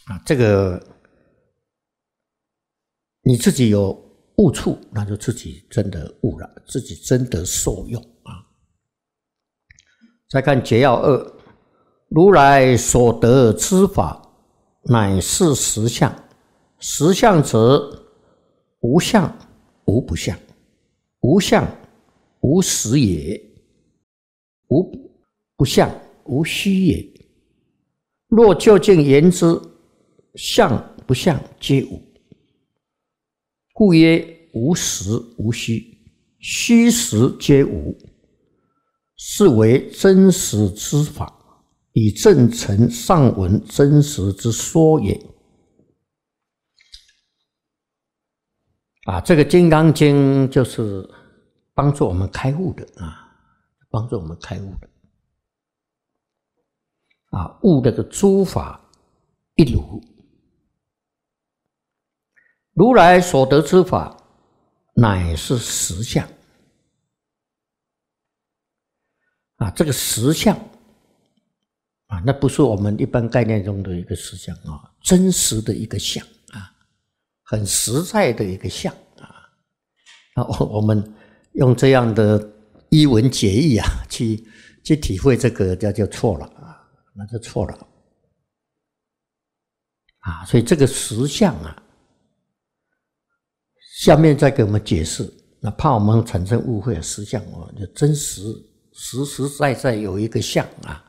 这个你自己有悟处，那就自己真的悟了，自己真的受用啊。再看解要二，如来所得之法，乃是实相。实相者，无相无不相，无相无实也，无不相无虚也。若究竟言之，相不相皆无，故曰无实无虚，虚实皆无，是为真实之法，以证成上文真实之说也。这个《金刚经》就是帮助我们开悟的帮助我们开悟的悟那个诸法一如。如来所得之法，乃是实相这个实相那不是我们一般概念中的一个实相真实的一个相很实在的一个相我们用这样的一文解义去体会这个就错了那就错了所以这个实相下面再给我们解释，那怕我们产生误会实相就真实实实在在有一个相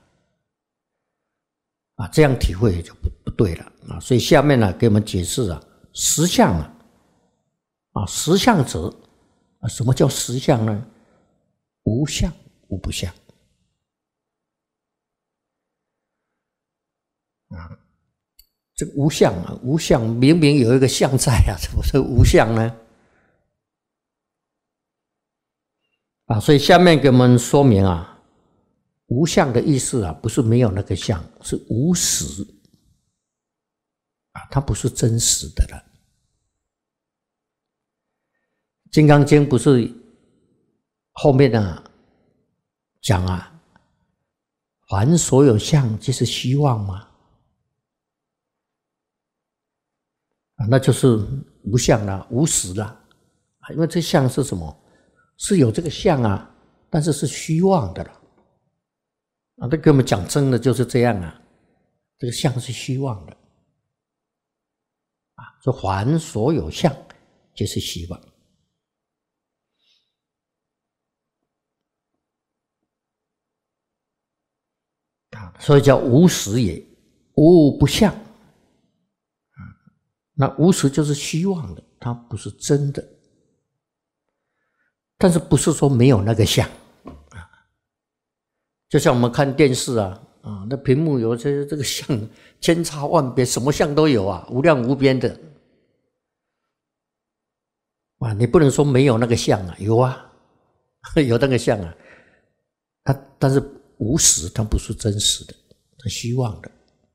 这样体会就不对了所以下面给我们解释实相实相者什么叫实相呢？无相无不相这个无相无相明明有一个相在怎么是无相呢？所以下面给我们说明无相的意思不是没有那个相，是无实它不是真实的了。《金刚经》不是后面讲凡所有相即是虚妄吗？那就是无相了，无实了因为这相是什么？是有这个相但是是虚妄的了这跟我们讲真的就是这样这个相是虚妄的说凡所有相皆是虚妄所以叫无实也，无不相那无实就是虚妄的，它不是真的，但是不是说没有那个相就像我们看电视那屏幕有这个相千差万别，什么相都有无量无边的你不能说没有那个相有有那个相但是无实，它不是真实的，它虚妄的。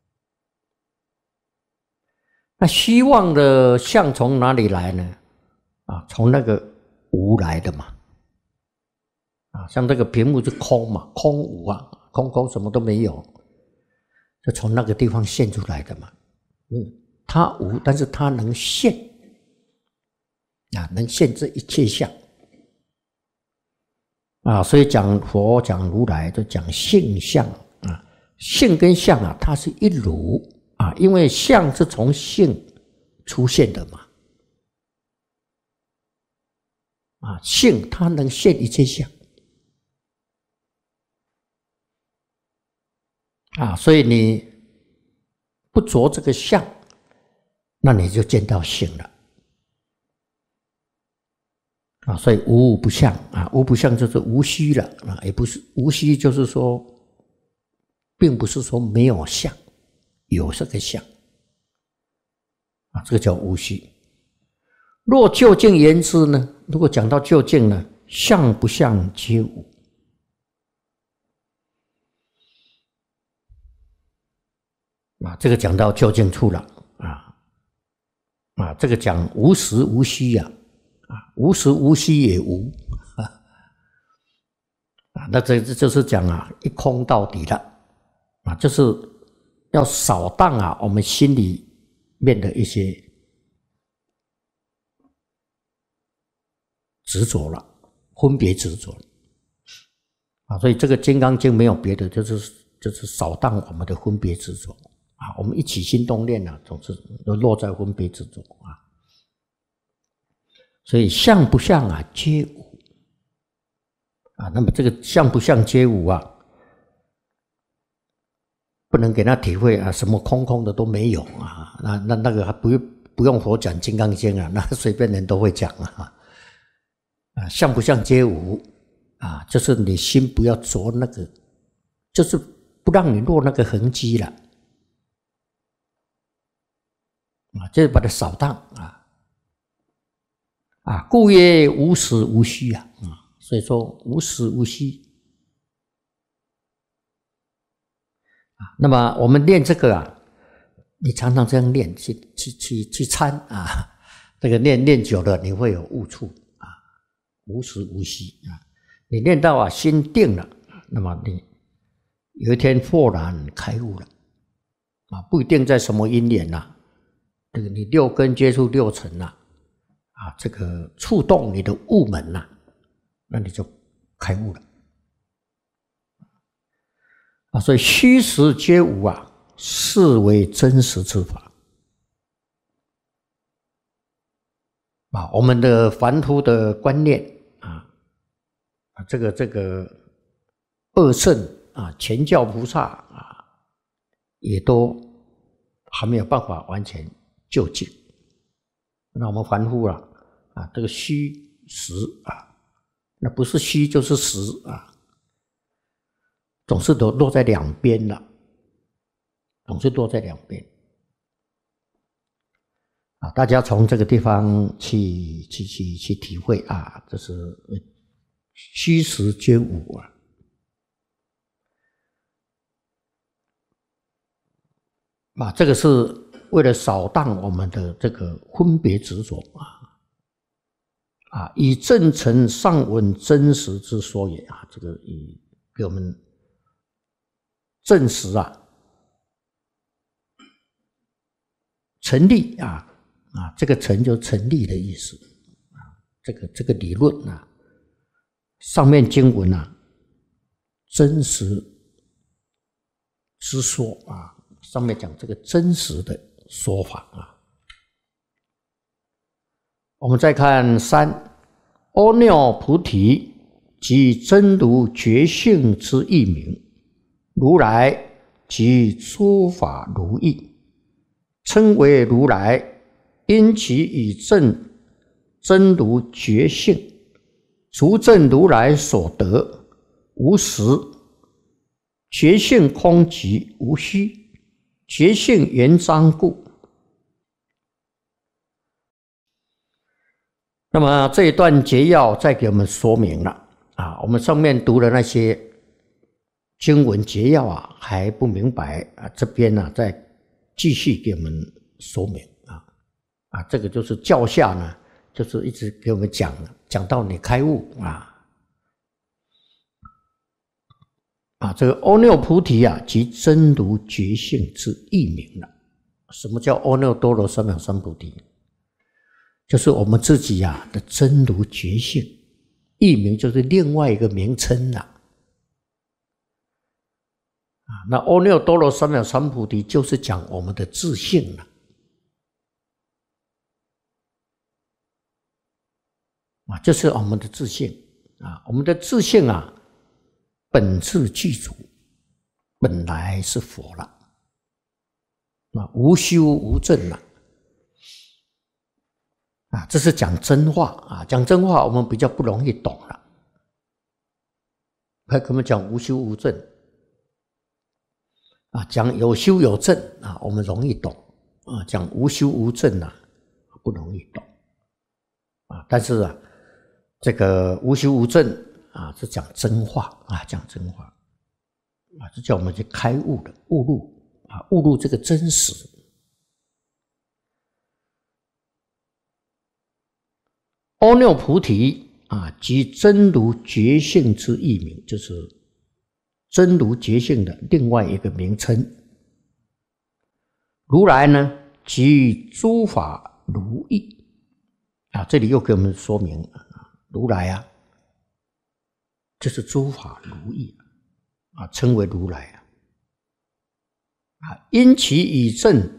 那虚妄的相从哪里来呢？从那个无来的嘛。像这个屏幕是空嘛，空无空什么都没有，就从那个地方现出来的嘛。它无，但是它能现能现这一切相所以讲佛讲如来就讲性相性跟相它是一如因为相是从性出现的嘛性它能现一切相所以你不着这个相，那你就见到性了所以无物不相无不相就是无虚了也不是无虚，就是说并不是说没有相，有这个相这个叫无虚。若究竟言之呢，如果讲到究竟呢，相不相皆无这个讲到究竟处了这个讲无实无虚无实无虚也无那这就是讲一空到底了就是要扫荡我们心里面的一些执着了，分别执着了啊。所以这个《金刚经》没有别的，就是扫荡我们的分别执着啊。我们一起心动念啊，总是都落在分别执着啊。所以相不相啊，皆无啊。那么这个相不相皆无啊，不能给他体会啊，什么空空的都没有啊。那个还不用佛讲《金刚经》啊，那随便人都会讲啊。相不相皆无啊，就是你心不要着那个，就是不让你落那个痕迹了啊，就是把它扫荡啊，故曰无实无虚啊，所以说无实无虚啊。那么我们练这个啊，你常常这样练，去参啊，这个练久了，你会有悟处啊，无实无虚啊。你练到啊心定了，那么你有一天豁然开悟了啊，不一定在什么因缘呐，这个你六根接触六尘呐，啊，这个触动你的悟门呐，那你就开悟了啊。所以虚实皆无啊，是为真实之法啊。我们的凡夫的观念这个二圣啊，全教菩萨啊，也都还没有办法完全究竟。那我们凡夫啊，这个虚实啊，那不是虚就是实啊，总是都落在两边了，总是落在两边啊。大家从这个地方去体会啊，这是虚实皆无啊，这个是为了扫荡我们的这个分别执着啊，以正诚上闻真实之说也啊，这个以给我们证实啊，成立啊，这个成就成立的意思啊，这个理论啊，上面经文啊，真实之说啊。上面讲这个真实的说法啊，我们再看3，阿耨菩提即真如觉性之义名，如来即诸法如意，称为如来，因其以证真如觉性，足证如来所得无实，觉性空寂无虚，觉性圆彰故。那么这一段节要再给我们说明了啊，我们上面读的那些经文节要啊还不明白啊，这边呢再继续给我们说明啊，这个就是教下呢，就是一直给我们讲到你开悟这个阿耨菩提啊，即真如觉性之义名了。什么叫阿耨多罗三藐三菩提？就是我们自己的真如觉性，义名就是另外一个名称了。那阿耨多罗三藐三菩提就是讲我们的自性了。就是我们的自性我们的自性本自具足，本来是佛了，无修无证了这是讲真话讲真话我们比较不容易懂了。还可能讲无修无证讲有修有证我们容易懂讲无修无证不容易懂但是这个无修无证是讲真话讲真话是叫我们去开悟的悟入这个真实。阿耨菩提即真如觉性之义名，就是真如觉性的另外一个名称。如来呢， 即诸法如意啊，这里又给我们说明如来啊，就是诸法如意啊，称为如来啊，因其以正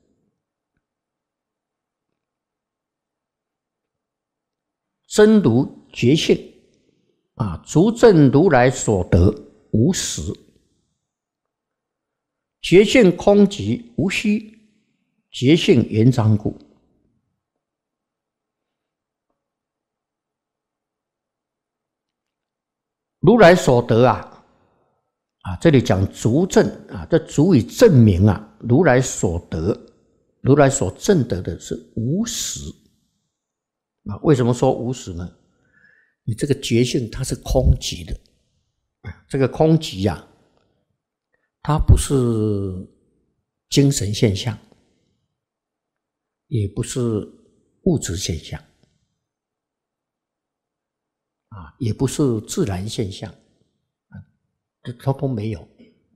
真如觉性啊，足证如来所得无实，觉性空寂无虚，觉性圆彰故。如来所得这里讲足证这足以证明如来所得，如来所证得的是无实为什么说无实呢？你这个觉性它是空寂的，这个空寂它不是精神现象，也不是物质现象也不是自然现象这通通没有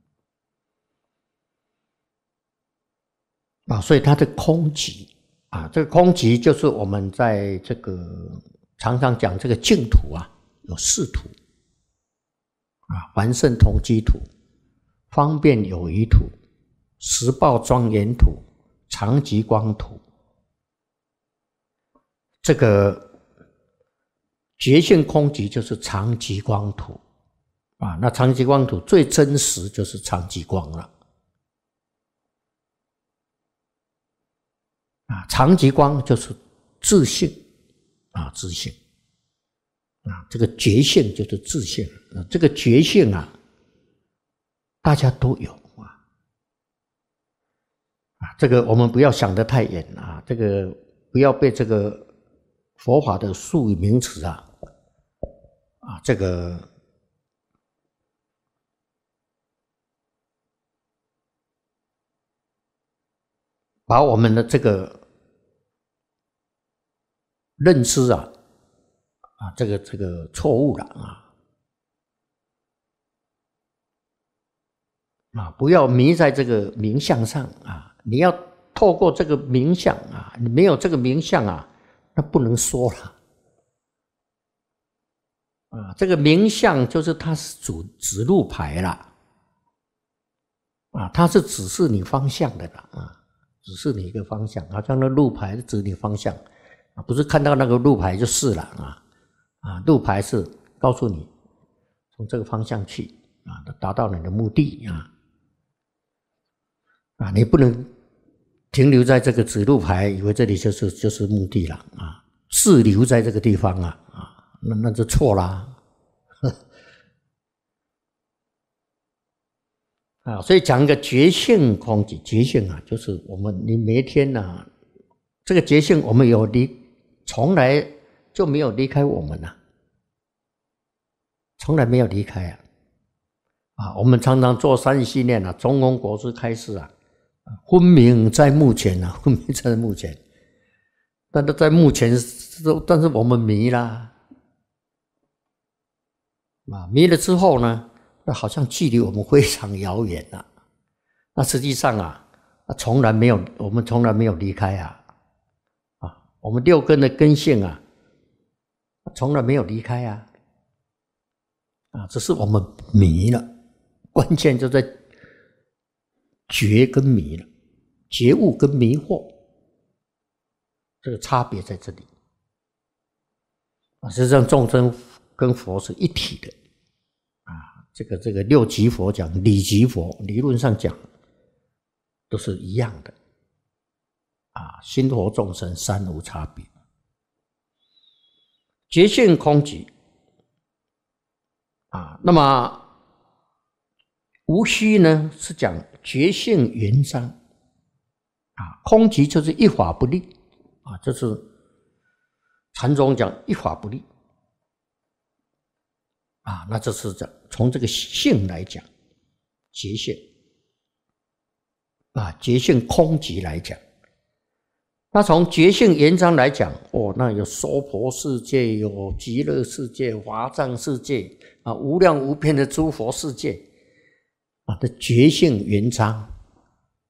所以它的空寂这个空寂就是我们在这个常常讲这个净土有四土凡圣同居土、方便有余土、实报庄严土、常寂光土。这个觉性空寂就是常寂光土那常寂光土最真实就是常寂光了常寂光就是自性自性这个觉性就是自性这个觉性大家都有这个我们不要想得太远这个不要被这个佛法的术语名词这个把我们的这个认知这个错误了不要迷在这个名相上你要透过这个名相你没有这个名相那不能说了这个名相就是它是指路牌啦它是指示你方向的啦指示你一个方向好像那路牌指你方向不是看到那个路牌就是了路牌是告诉你从这个方向去达到你的目的你不能停留在这个指路牌以为这里就是目的了滞留在这个地方那就错啦所以讲一个觉性空寂，觉性就是你每一天这个觉性我们从来就没有离开我们从来没有离开我们常常做三系念中庸国师开示分明在目前分明在目前，但是在目前但是我们迷啦迷了之后呢那好像距离我们非常遥远那实际上我们从来没有离开我们六根的根性从来没有离开只是我们迷了，关键就在觉跟迷了，觉悟跟迷惑这个差别在这里实际上众生跟佛是一体的这个六级佛讲理级佛理论上讲都是一样的心佛众生三无差别。觉性空寂那么无虚呢是讲觉性圆彰空寂就是一法不立就是禅宗讲一法不立那这是从这个性来讲觉性觉性空寂来讲，那从觉性圆彰来讲那有娑婆世界，有极乐世界，华藏世界无量无边的诸佛世界的觉性圆彰